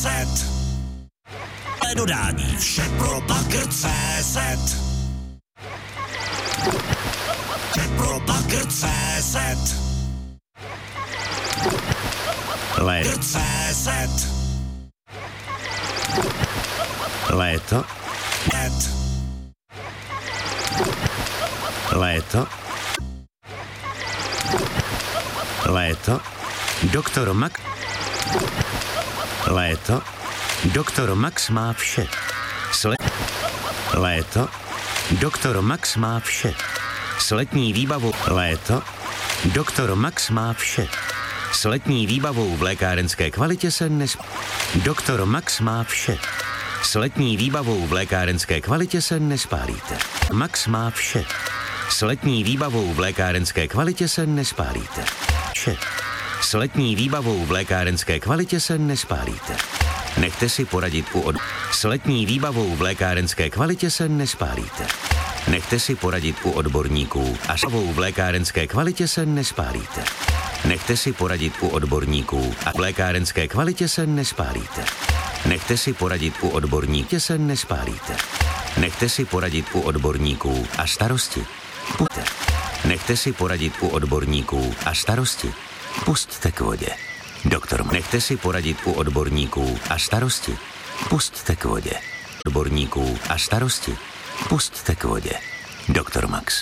Dodání vše pro Bagr.cz. Vše pro Bagr.cz. Bagr.cz. Léto. Léto. Léto. Doktor Max. Léto. Doktor Max má vše. Léto. Doktor Max má vše. S letní výbavou. Léto. Doktor Max má vše. S letní výbavou v lékárenské kvalitě se Doktor Max má vše. S letní výbavou v lékárenské kvalitě se nespálíte. Max má vše. S letní výbavou v lékárenské kvalitě se nespálíte. Vše. S letní výbavou v lékárenské kvalitě se nespálíte. Nechte si poradit S letní výbavou v lékárenské kvalitě se nespálíte. Nechte si poradit u odborníků a v lékárenské kvalitě se nespálíte. Nechte si poradit u odborníků a v lékárenské kvalitě se nespálíte. Nechte si poradit u odborníků se nespálíte. Nechte si poradit u odborníků a starosti. Nechte si poradit u odborníků a starosti. Pusťte k vodě. Nechte si poradit u odborníků a starosti. Pusťte k vodě. Odborníků a starosti. Pusťte k vodě. Doktor Max.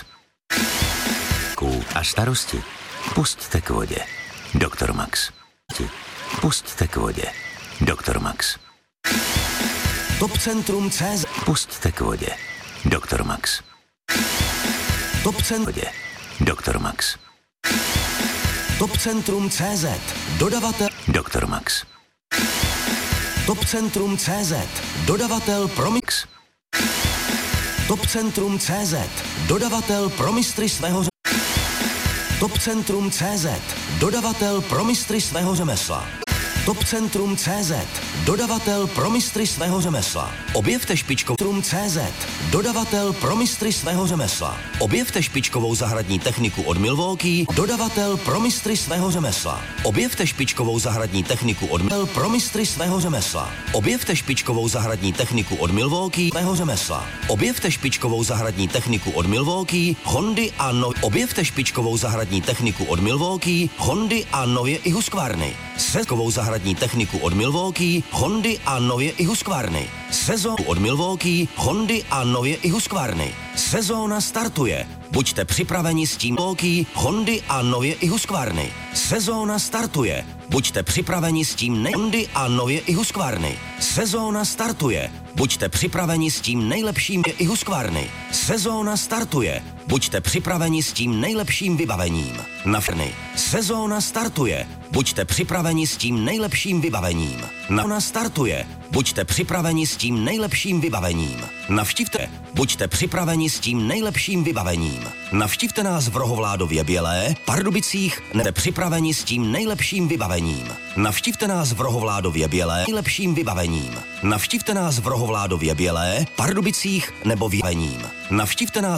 A starosti. Pusťte k vodě. Doktor Max. Pusťte k vodě. Doktor Max. Topcentrum.cz. Pusťte k vodě. Doktor Max. Topcentrum. Doktor Max. Topcentrum.cz. Dodavatel. Doktor Max. Topcentrum.cz. Dodavatel Promix. Topcentrum.cz. Dodavatel pro mistry svého Topcentrum.cz. Dodavatel pro mistry svého řemesla. Topcentrum.cz. Dodavatel pro mistry svého řemesla. Objevte špičkovou.cz. Dodavatel pro mistry svého řemesla. Objevte špičkovou zahradní techniku od Milwaukee. Dodavatel pro mistry svého řemesla. Objevte špičkovou zahradní techniku od Milwaukee. Pro mistry svého řemesla. Objevte špičkovou zahradní techniku od Milwaukee. Svého řemesla. Objevte špičkovou zahradní techniku od Milwaukee, Hondy a Objevte špičkovou zahradní techniku od Milwaukee, Hondy a nově i Husqvarny. Sezkovou zahradní techniku od Milwaukee, Hondy a nově i Husqvarny. Sezónu od Milwaukee, Hondy a nově i Husqvarny. Sezóna startuje. Buďte připraveni s tím Milwaukee, Hondy a nově i Husqvarny. Sezóna startuje. Buďte připraveni s tím Hondy a nově i Husqvarny. Sezóna startuje. Buďte připraveni s tím nejlepším i Husqvarny. Sezóna startuje. Buďte připraveni s tím nejlepším vybavením. Na Frny. Sezóna startuje. Buďte připraveni s tím nejlepším vybavením. Sezóna startuje. Buďte připraveni s tím nejlepším vybavením. Navštivte. Buďte připraveni s tím nejlepším vybavením. Navštivte nás v Rohovládově Bělé, Pardubicích, nebuďte připraveni s tím nejlepším vybavením. Navštivte nás v Rohovládově Bělé nejlepším vybavením. Navštivte nás v Rohovládově Bělé, Pardubicích nebo vybavením. Navštivte nás